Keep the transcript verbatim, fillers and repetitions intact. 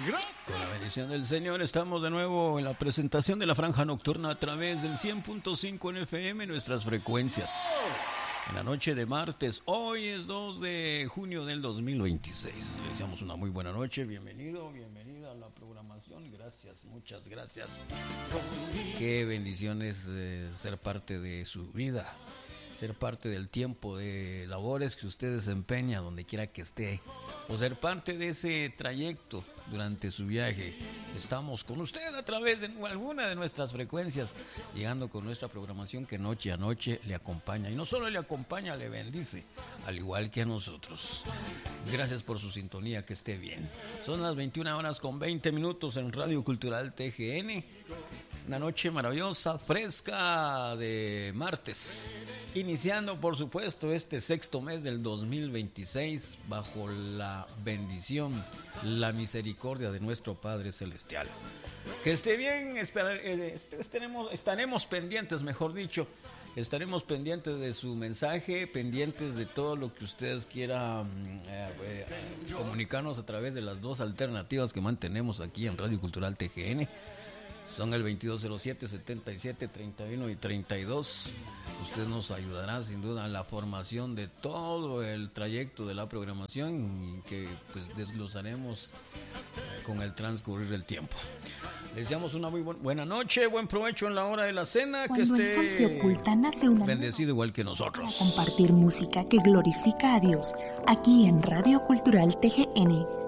Con la bendición del Señor estamos de nuevo en la presentación de la Franja Nocturna a través del cien punto cinco en F M, nuestras frecuencias. En la noche de martes, hoy es dos de junio del dos mil veintiséis. Le deseamos una muy buena noche, bienvenido, bienvenida a la programación. Gracias, muchas gracias. Qué bendiciones eh, ser parte de su vida, ser parte del tiempo de labores que usted desempeña donde quiera que esté, o ser parte de ese trayecto durante su viaje. Estamos con usted a través de alguna de nuestras frecuencias, llegando con nuestra programación que noche a noche le acompaña, y no solo le acompaña, le bendice, al igual que a nosotros. Gracias por su sintonía, que esté bien. Son las veintiuna horas con veinte minutos en Radio Cultural T G N. Una noche maravillosa, fresca de martes, iniciando por supuesto este sexto mes del dos mil veintiséis bajo la bendición, la misericordia de nuestro Padre Celestial. Que esté bien, esperar, eh, estaremos, estaremos pendientes, mejor dicho, estaremos pendientes de su mensaje, pendientes de todo lo que ustedes quieran eh, eh, comunicarnos a través de las dos alternativas que mantenemos aquí en Radio Cultural T G N. Son el veintidós cero siete, setenta y siete, treinta y uno y treinta y dos. Usted nos ayudará sin duda en la formación de todo el trayecto de la programación, y que pues desglosaremos con el transcurrir del tiempo. Le deseamos una muy bu- buena noche, buen provecho en la hora de la cena. Cuando que el sol esté se oculta, nace una bendecido igual que para nosotros. compartir música que glorifica a Dios aquí en Radio Cultural T G N.